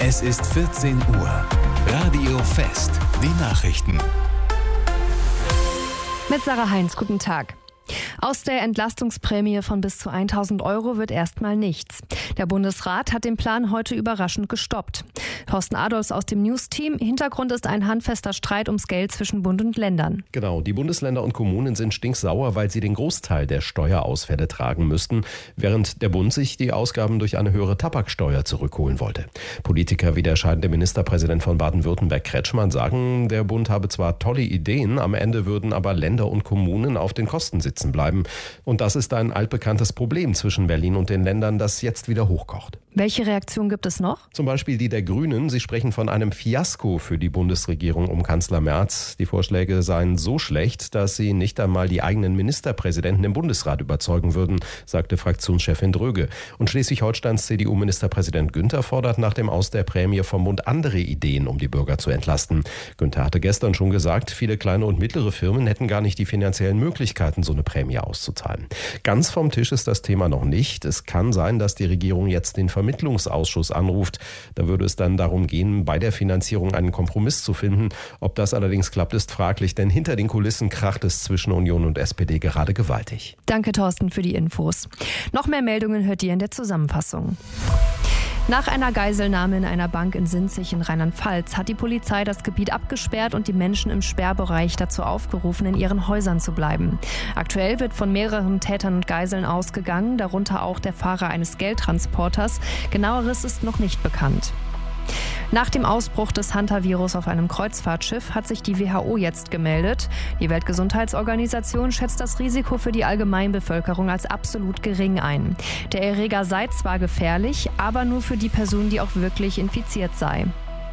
Es ist 14 Uhr. Radio Fest. Die Nachrichten. Mit Sarah Heinz, guten Tag. Aus der Entlastungsprämie von bis zu 1.000 € wird erstmal nichts. Der Bundesrat hat den Plan heute überraschend gestoppt. Thorsten Adolfs aus dem News-Team. Hintergrund ist ein handfester Streit ums Geld zwischen Bund und Ländern. Genau, die Bundesländer und Kommunen sind stinksauer, weil sie den Großteil der Steuerausfälle tragen müssten, während der Bund sich die Ausgaben durch eine höhere Tabaksteuer zurückholen wollte. Politiker wie der scheidende Ministerpräsident von Baden-Württemberg Kretschmann sagen, der Bund habe zwar tolle Ideen, am Ende würden aber Länder und Kommunen auf den Kosten sitzen bleiben. Und das ist ein altbekanntes Problem zwischen Berlin und den Ländern, das jetzt wieder hochkocht. Welche Reaktion gibt es noch? Zum Beispiel die der Grünen. Sie sprechen von einem Fiasko für die Bundesregierung um Kanzler Merz. Die Vorschläge seien so schlecht, dass sie nicht einmal die eigenen Ministerpräsidenten im Bundesrat überzeugen würden, sagte Fraktionschefin Dröge. Und Schleswig-Holsteins CDU-Ministerpräsident Günther fordert nach dem Aus der Prämie vom Bund andere Ideen, um die Bürger zu entlasten. Günther hatte gestern schon gesagt, viele kleine und mittlere Firmen hätten gar nicht die finanziellen Möglichkeiten, so eine Prämie auszuzahlen. Ganz vom Tisch ist das Thema noch nicht. Es kann sein, dass die Regierung jetzt den Vermittlungsausschuss anruft. Da würde es dann darum gehen, bei der Finanzierung einen Kompromiss zu finden. Ob das allerdings klappt, ist fraglich, denn hinter den Kulissen kracht es zwischen Union und SPD gerade gewaltig. Danke, Thorsten, für die Infos. Noch mehr Meldungen hört ihr in der Zusammenfassung. Nach einer Geiselnahme in einer Bank in Sinzig in Rheinland-Pfalz hat die Polizei das Gebiet abgesperrt und die Menschen im Sperrbereich dazu aufgerufen, in ihren Häusern zu bleiben. Aktuell wird von mehreren Tätern und Geiseln ausgegangen, darunter auch der Fahrer eines Geldtransporters. Genaueres ist noch nicht bekannt. Nach dem Ausbruch des Hantavirus auf einem Kreuzfahrtschiff hat sich die WHO jetzt gemeldet. Die Weltgesundheitsorganisation schätzt das Risiko für die Allgemeinbevölkerung als absolut gering ein. Der Erreger sei zwar gefährlich, aber nur für die Person, die auch wirklich infiziert sei.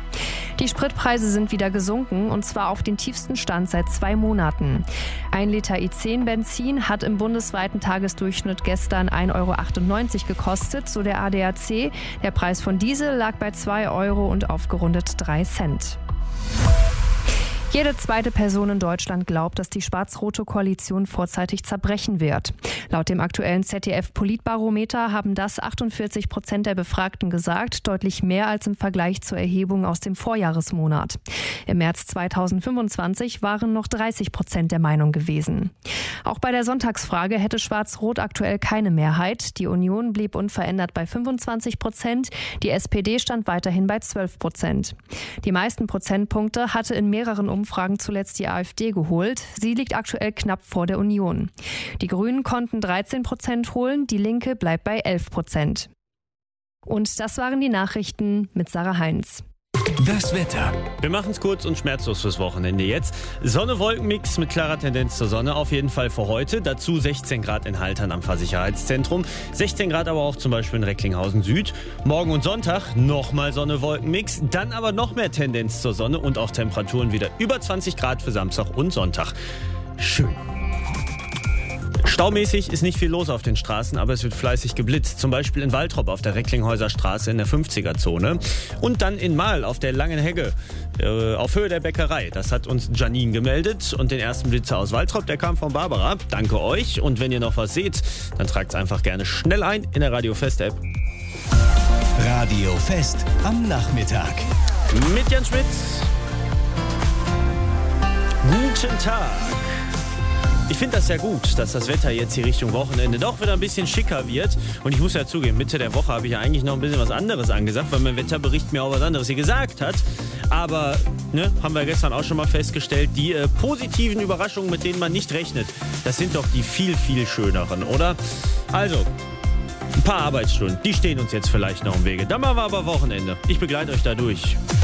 Die Spritpreise sind wieder gesunken, und zwar auf den tiefsten Stand seit 2 Monaten. 1 Liter E10 Benzin hat im bundesweiten Tagesdurchschnitt gestern 1,98 € gekostet, so der ADAC. Der Preis von Diesel lag bei 2 € und aufgerundet 3 Cent. Jede zweite Person in Deutschland glaubt, dass die schwarz-rote Koalition vorzeitig zerbrechen wird. Laut dem aktuellen ZDF-Politbarometer haben das 48% der Befragten gesagt, deutlich mehr als im Vergleich zur Erhebung aus dem Vorjahresmonat. Im März 2025 waren noch 30% der Meinung gewesen. Auch bei der Sonntagsfrage hätte Schwarz-Rot aktuell keine Mehrheit. Die Union blieb unverändert bei 25%, die SPD stand weiterhin bei 12%. Die meisten Prozentpunkte hatte in mehreren Umfragen zuletzt die AfD geholt. Sie liegt aktuell knapp vor der Union. Die Grünen konnten 13% holen, die Linke bleibt bei 11%. Und das waren die Nachrichten mit Sarah Heinz. Das Wetter. Wir machen es kurz und schmerzlos fürs Wochenende jetzt. Sonne-Wolken-Mix mit klarer Tendenz zur Sonne auf jeden Fall für heute. Dazu 16 Grad in Haltern am Fahrsicherheitszentrum. 16 Grad aber auch zum Beispiel in Recklinghausen Süd. Morgen und Sonntag nochmal Sonne-Wolken-Mix. Dann aber noch mehr Tendenz zur Sonne und auch Temperaturen wieder über 20 Grad für Samstag und Sonntag. Schön. Staumäßig ist nicht viel los auf den Straßen, aber es wird fleißig geblitzt. Zum Beispiel in Waltrop auf der Recklinghäuser Straße in der 50er-Zone. Und dann in Mahl auf der Langen Hegge auf Höhe der Bäckerei. Das hat uns Janine gemeldet. Und den ersten Blitzer aus Waltrop, der kam von Barbara. Danke euch. Und wenn ihr noch was seht, dann tragt es einfach gerne schnell ein in der Radio Fest App. Radio Fest am Nachmittag. Mit Jan Schmidt. Guten Tag. Ich finde das ja gut, dass das Wetter jetzt hier Richtung Wochenende doch wieder ein bisschen schicker wird. Und ich muss ja zugeben, Mitte der Woche habe ich ja eigentlich noch ein bisschen was anderes angesagt, weil mein Wetterbericht mir auch was anderes hier gesagt hat. Aber, haben wir gestern auch schon mal festgestellt, die positiven Überraschungen, mit denen man nicht rechnet, das sind doch die viel, viel schöneren, oder? Also, ein paar Arbeitsstunden, die stehen uns jetzt vielleicht noch im Wege. Dann machen wir aber Wochenende. Ich begleite euch da durch.